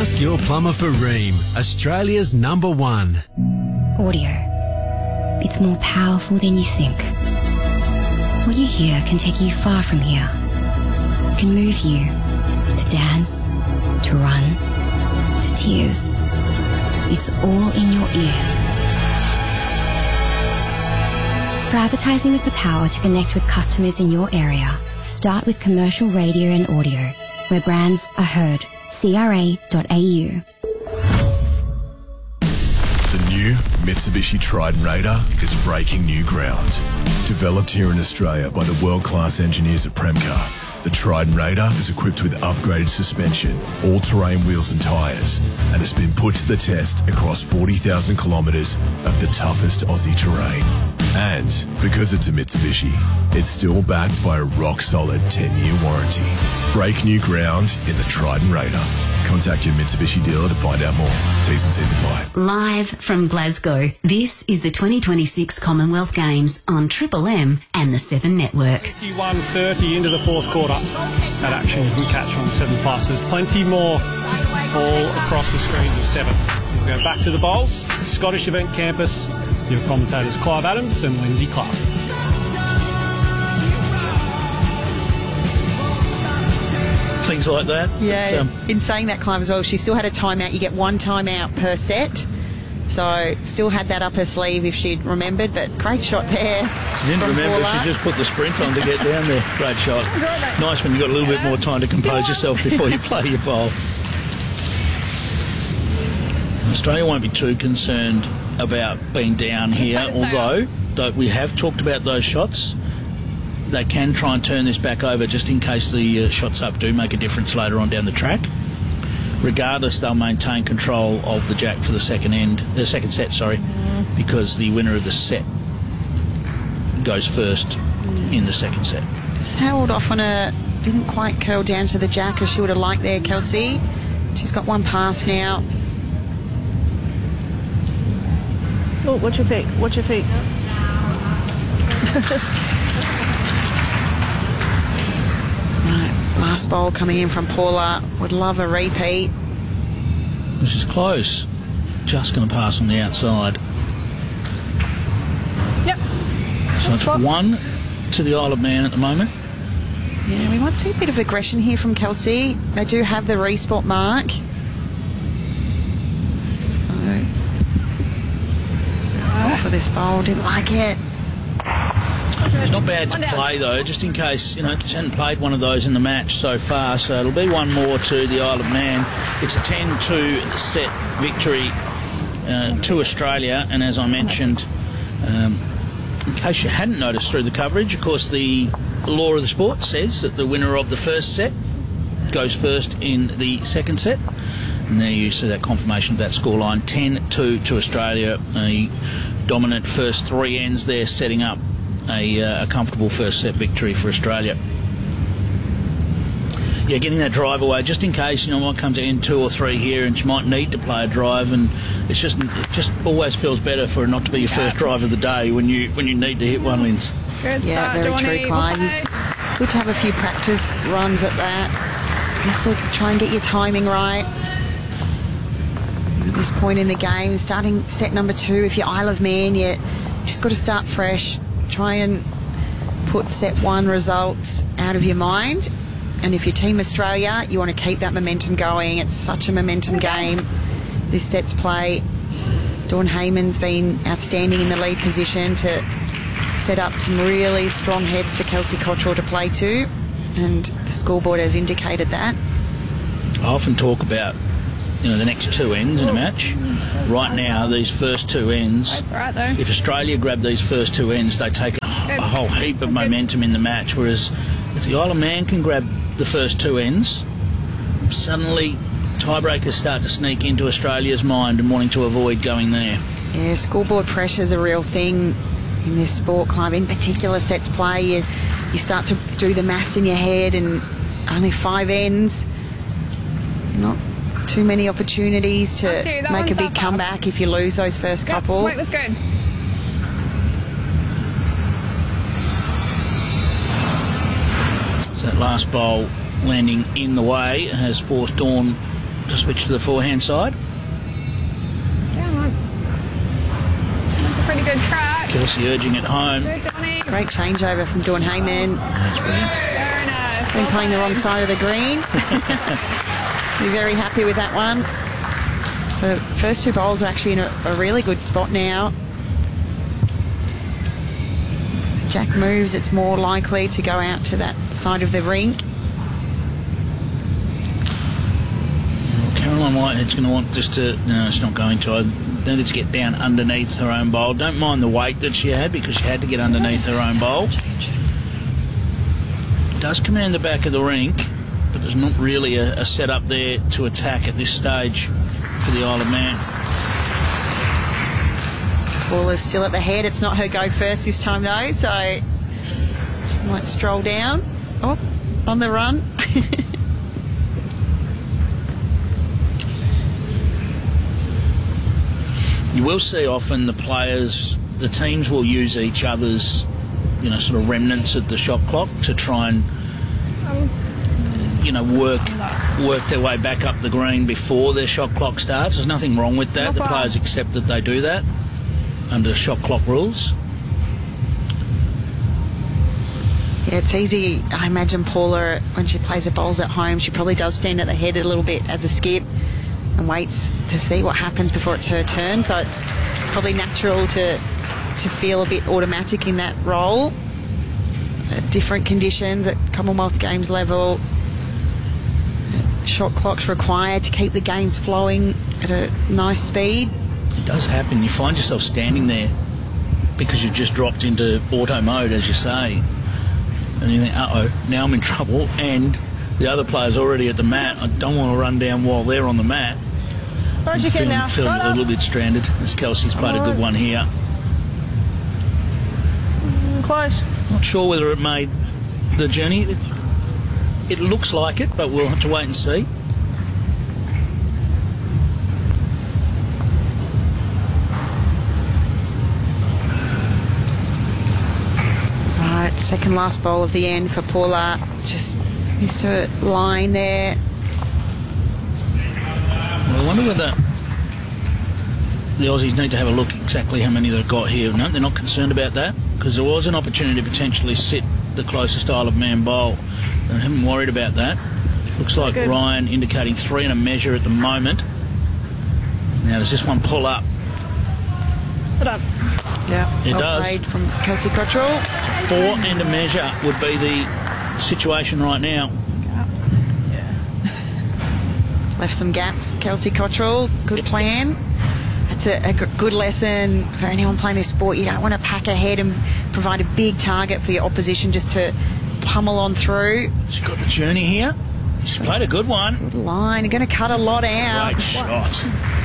Ask your plumber for Rheem, Australia's #1. Audio. It's more powerful than you think. What you hear can take you far from here. It can move you to dance, to run, to tears. It's all in your ears. For advertising with the power to connect with customers in your area, start with commercial radio and audio, where brands are heard. CRA.au. The new Mitsubishi Triton Raider is breaking new ground. Developed here in Australia by the world-class engineers at Premcar, the Triton Raider is equipped with upgraded suspension, all-terrain wheels and tyres, and has been put to the test across 40,000 kilometres of the toughest Aussie terrain. And because it's a Mitsubishi, it's still backed by a rock-solid 10-year warranty. Break new ground in the Triton Raider. Contact your Mitsubishi dealer to find out more. T's and C's apply. Live from Glasgow, this is the 2026 Commonwealth Games on Triple M and the 7 Network. 21:30 into the fourth quarter. That action you can catch on 7+. There's plenty more all across the screens of 7. We'll go back to the bowls. Scottish Event Campus. Your commentators Clive Adams and Lindsay Clark. Things like that. Yeah, in saying that, Clive, as well, she still had a timeout. You get 1 timeout per set. So still had that up her sleeve if she'd remembered, but great shot there. She didn't remember, she just put the sprint on to get down there. Great shot. Nice when you've got a little bit more time to compose yourself before you play your bowl. Australia won't be too concerned about being down here, although we have talked about those shots. They can try and turn this back over just in case the shots up do make a difference later on down the track. Regardless, they'll maintain control of the jack for the second set, because the winner of the set goes first in the second set. Just held off on a, didn't quite curl down to the jack as she would have liked there, Kelsey. She's got 1 pass now. Oh, watch your feet, watch your feet. Right, last bowl coming in from Paula. Would love a repeat. This is close. Just going to pass on the outside. Yep. So it's 1 to the Isle of Man at the moment. Yeah, we might see a bit of aggression here from Kelsey. They do have the respot mark. For this bowl, didn't like it. It's not bad to play though, just in case, just hadn't played one of those in the match so far, so it'll be 1 more to the Isle of Man. It's a 10-2 set victory to Australia, and as I mentioned, in case you hadn't noticed through the coverage, of course the law of the sport says that the winner of the first set goes first in the second set. And there you see that confirmation of that scoreline, 10-2 to Australia. A dominant first 3 ends there, setting up a comfortable first set victory for Australia. Yeah, getting that drive away, just in case, might come to end 2 or 3 here and she might need to play a drive, and it just always feels better for it not to be your first drive of the day when you need to hit one, Linz. Good yeah, start, very true, Clive. Good to have a few practice runs at that. Just to try and get your timing right. At this point in the game, starting set number 2, if you're Isle of Man, you just got to start fresh. Try and put set 1 results out of your mind. And if you're Team Australia, you want to keep that momentum going. It's such a momentum game. This set's play. Dawn Heyman's been outstanding in the lead position to set up some really strong heads for Kelsey Cottrell to play to. And the scoreboard has indicated that. I often talk about the next 2 ends in a match. Right now, these first 2 ends, that's right, though. If Australia grab these first 2 ends, they take a whole heap of momentum in the match, whereas if the Isle of Man can grab the first 2 ends, suddenly tiebreakers start to sneak into Australia's mind and wanting to avoid going there. Yeah, scoreboard pressure is a real thing in this sport, Clive. In particular sets play, you start to do the maths in your head, and only 5 ends. Not too many opportunities to make a big comeback if you lose those first couple. Wait, let's go. So that last bowl landing in the way has forced Dawn to switch to the forehand side. Come on. That's a pretty good track. Kelsey urging it home. Good, Johnny. Great changeover from Dawn Heyman. That's brilliant. Very nice. Been playing the wrong side of the green. Be very happy with that one. The first two bowls are actually in a really good spot now. Jack moves, it's more likely to go out to that side of the rink. Caroline Whitehead's going to want just to... No, it's not going to. I needed to get down underneath her own bowl. Don't mind the weight that she had because she had to get underneath her own bowl. It does command the back of the rink, but there's not really a setup there to attack at this stage for the Isle of Man. Ball is still at the head. It's not her go first this time though, so she might stroll down. Oh, on the run. You will see often the teams will use each other's, sort of remnants of the shot clock to try and, work their way back up the green before their shot clock starts. There's nothing wrong with that. The players accept that they do that under shot clock rules. Yeah, it's easy. I imagine Paula, when she plays her bowls at home, she probably does stand at the head a little bit as a skip and waits to see what happens before it's her turn. So it's probably natural to feel a bit automatic in that role. At different conditions at Commonwealth Games level, shot clocks required to keep the games flowing at a nice speed. It does happen. You find yourself standing there because you've just dropped into auto mode, as you say, and you think, uh-oh, now I'm in trouble, and the other player's already at the mat. I don't want to run down while they're on the mat. Feeling a little bit stranded, as Kelsey's played a good one here. Close. Not sure whether it made the journey. It looks like it, but we'll have to wait and see. Right, second last bowl of the end for Paula. Just missed her line there. Well, I wonder whether the Aussies need to have a look exactly how many they've got here. No, they're not concerned about that because there was an opportunity to potentially sit the closest Isle of Man bowl. They haven't worried about that. Looks like Ryan indicating 3 and a measure at the moment. Now, does this one pull up? Put up. Yeah, it well does. played from Kelsey Cottrell. 4 and a measure would be the situation right now. Left some gaps. Kelsey Cottrell, good plan. That's a good lesson for anyone playing this sport. You don't want to pack ahead and provide a big target for your opposition just to pummel on through. She's got the journey here. She's played a good one. Good line. You're going to cut a lot out. Great shot.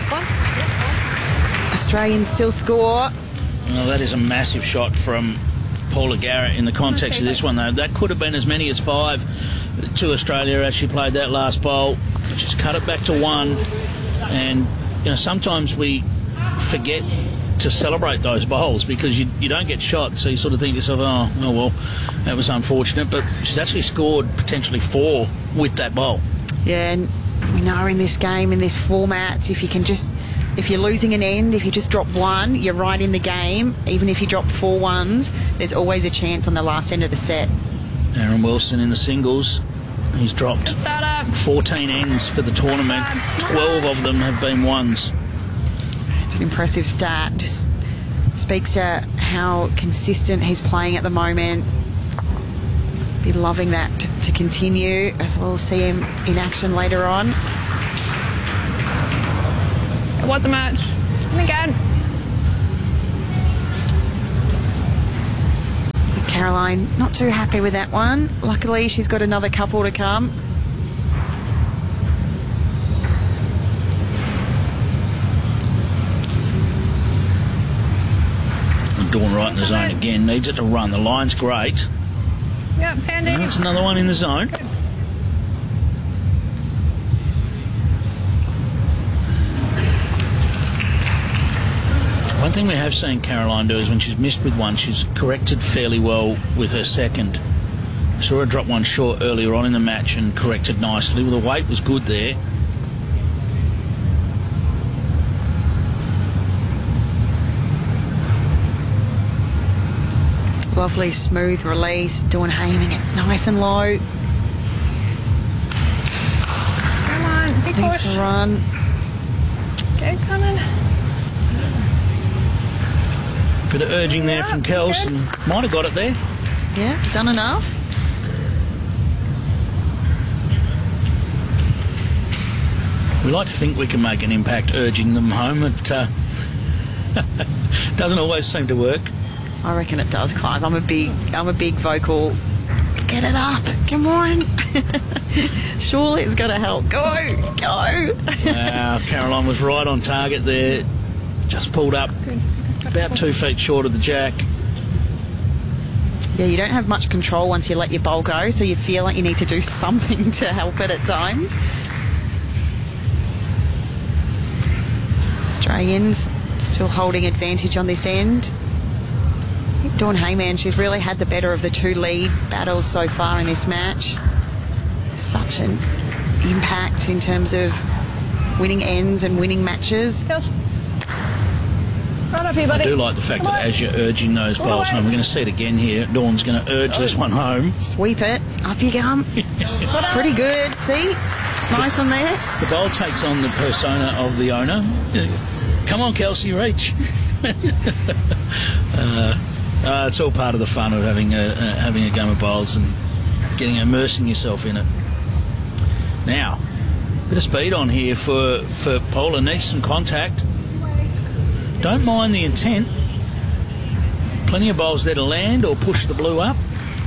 Australians still score. Well, that is a massive shot from Paula Garrett in the context of this one, though. That could have been as many as 5 to Australia as she played that last bowl. She's cut it back to 1. And, sometimes we forget to celebrate those bowls because you don't get shot, so you sort of think to yourself, oh well, that was unfortunate. But she's actually scored potentially 4 with that bowl. Yeah, and we know in this game, in this format, if you're losing an end, if you just drop 1, you're right in the game. Even if you drop 4 ones, there's always a chance on the last end of the set. Aaron Wilson in the singles. He's dropped 14 ends for the tournament. 12 of them have been 1s. It's an impressive stat. Just speaks to how consistent he's playing at the moment. Be loving that to continue, as we'll see him in action later on. It was a match. And again. Caroline not too happy with that one. Luckily, she's got another couple to come. Dawn right in the zone again. Needs it to run. The line's great. Yep, Sandy. That's another one in the zone. Good. One thing we have seen Caroline do is when she's missed with one, she's corrected fairly well with her second. Saw her drop one short earlier on in the match and corrected nicely. Well, the weight was good there. Lovely smooth release. Dawn aiming it nice and low. Come on, big Needs push. to run. Get coming. Bit of urging there from Kels, and might have got it there. Yeah, done enough. We like to think we can make an impact urging them home. It doesn't always seem to work. I reckon it does, Clive. I'm a big vocal. Get it up. Come on. Surely it's going to help. Go. Wow, Caroline was right on target there. Just pulled up about 2 feet short of the jack. Yeah, you don't have much control once you let your bowl go, so you feel like you need to do something to help it at times. Australians still holding advantage on this end. Dawn Hayman, she's really had the better of the two lead battles so far in this match. Such an impact in terms of winning ends and winning matches. Kels. Right up here, buddy. I do like the fact that as you're urging those bowls home, we're going to see it again here. Dawn's going to urge this one home. Sweep it. Up you come. Pretty good. See? Nice one there. The bowl takes on the persona of the owner. Come on, Kelsey, reach. It's all part of the fun of having a game of bowls and immersing yourself in it. Now, a bit of speed on here for Paula. Needs some contact. Don't mind the intent. Plenty of bowls there to land or push the blue up.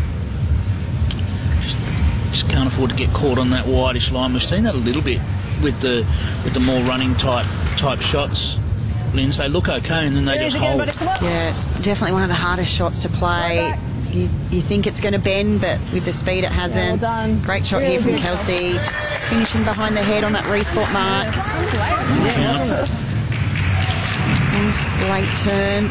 Just can't afford to get caught on that whitish line. We've seen that a little bit with the more running type shots. Linz, they look okay and then they just hold. Yeah, it's definitely one of the hardest shots to play. You think it's going to bend, but with the speed it hasn't. well done. Great shot here from Kelsey. Just finishing behind the head on that resport mark. Nice late turn.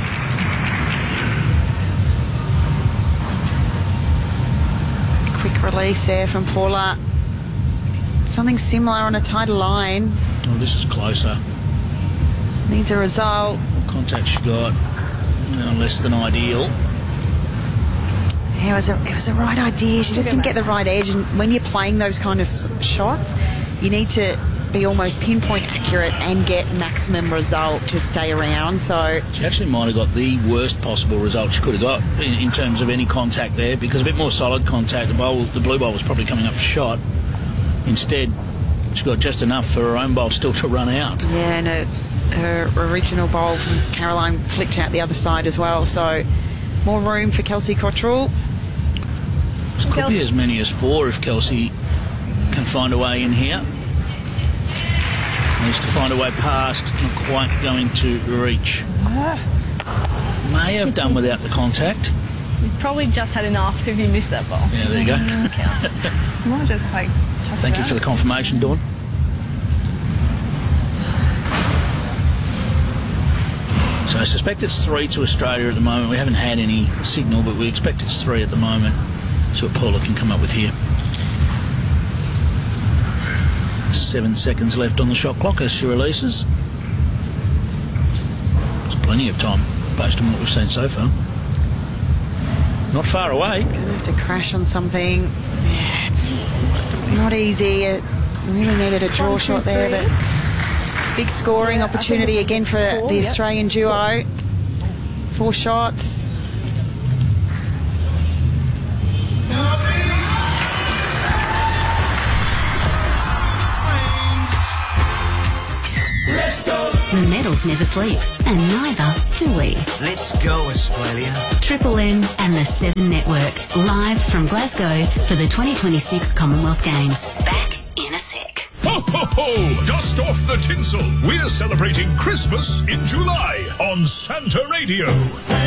Quick release there from Paula. Something similar on a tighter line. Oh, this is closer. Needs a result. Contact she got, less than ideal. Yeah, it was a right idea. She just didn't get the right edge. And when you're playing those kind of shots, you need to be almost pinpoint accurate and get maximum result to stay around. So She actually might have got the worst possible result she could have got in terms of any contact there, because a bit more solid contact, the blue bowl was probably coming up for shot. Instead, she got just enough for her own bowl still to run out. yeah, and her original bowl from Caroline flicked out the other side as well. So more room for Kelsey Cottrell. This could be as many as 4 if Kelsey can find a way in here. Needs to find a way past, not quite going to reach. May have done without the contact. You probably just had enough if you missed that ball. Yeah, there you go. It's more just like... Thank you for the confirmation, Dawn. So I suspect it's 3 to Australia at the moment. We haven't had any signal, but we expect it's 3 at the moment. See what Paula can come up with here. 7 seconds left on the shot clock as she releases. There's plenty of time based on what we've seen so far. Not far away. Gonna have to crash on something. Yeah, it's not easy. It really needed a draw shot there, but big scoring opportunity again for the Australian duo. 4 shots. The medals never sleep, and neither do we. Let's go, Australia. Triple M and the 7 Network, live from Glasgow for the 2026 Commonwealth Games. Back in a sec. Ho, ho, ho! Dust off the tinsel. We're celebrating Christmas in July on Santa Radio.